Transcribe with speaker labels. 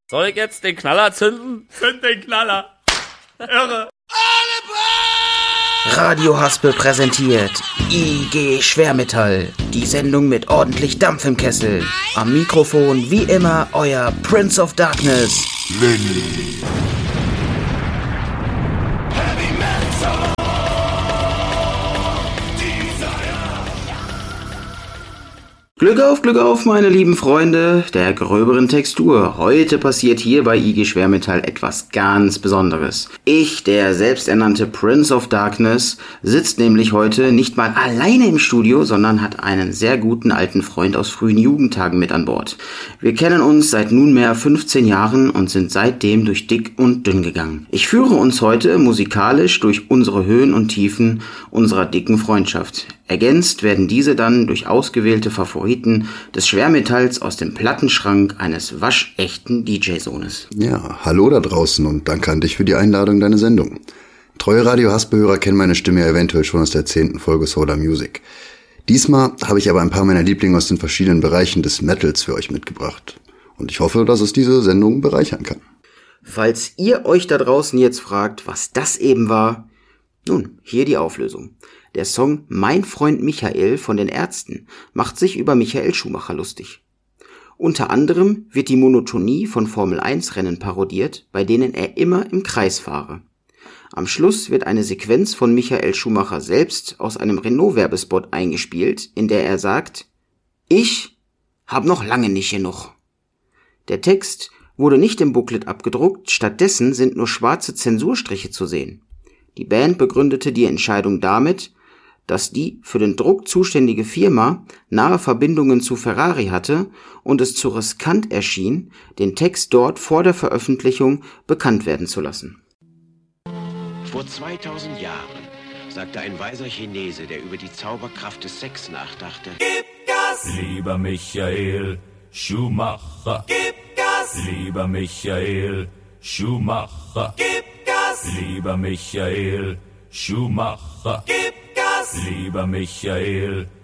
Speaker 1: Soll ich jetzt den Knaller zünden? Zünd den Knaller. Irre.
Speaker 2: Radio Haspel präsentiert IG Schwermetall, die Sendung mit ordentlich Dampf im Kessel. Am Mikrofon wie immer euer Prince of Darkness, Lenny. Glück auf, meine lieben Freunde der gröberen Textur. Heute passiert hier bei IG Schwermetall etwas ganz Besonderes. Ich, der selbsternannte Prince of Darkness, sitzt nämlich heute nicht mal alleine im Studio, sondern hat einen sehr guten alten Freund aus frühen Jugendtagen mit an Bord. Wir kennen uns seit nunmehr 15 Jahren und sind seitdem durch dick und dünn gegangen. Ich führe uns heute musikalisch durch unsere Höhen und Tiefen unserer dicken Freundschaft. Ergänzt werden diese dann durch ausgewählte Favoriten des Schwermetalls aus dem Plattenschrank eines waschechten DJ-Sohnes.
Speaker 3: Ja, hallo da draußen und danke an dich für die Einladung in deine Sendung. Treue Radio Haspel-Hörer kennen meine Stimme ja eventuell schon aus der 10. Folge Soda Music. Diesmal habe ich aber ein paar meiner Lieblinge aus den verschiedenen Bereichen des Metals für euch mitgebracht. Und ich hoffe, dass es diese Sendung bereichern kann.
Speaker 2: Falls ihr euch da draußen jetzt fragt, was das eben war, nun, hier die Auflösung. Der Song Mein Freund Michael von den Ärzten macht sich über Michael Schumacher lustig. Unter anderem wird die Monotonie von Formel-1-Rennen parodiert, bei denen er immer im Kreis fahre. Am Schluss wird eine Sequenz von Michael Schumacher selbst aus einem Renault-Werbespot eingespielt, in der er sagt: Ich hab noch lange nicht genug. Der Text wurde nicht im Booklet abgedruckt, stattdessen sind nur schwarze Zensurstriche zu sehen. Die Band begründete die Entscheidung damit, dass die für den Druck zuständige Firma nahe Verbindungen zu Ferrari hatte und es zu riskant erschien, den Text dort vor der Veröffentlichung bekannt werden zu lassen.
Speaker 4: Vor 2000 Jahren sagte ein weiser Chinese, der über die Zauberkraft des Sex nachdachte:
Speaker 5: Gib Gas!
Speaker 6: Lieber Michael Schumacher,
Speaker 5: Gib Gas!
Speaker 6: lieber Michael Schumacher,
Speaker 5: Gib Gas!
Speaker 6: lieber Michael Schumacher,
Speaker 5: Gib Gas!
Speaker 6: lieber Michael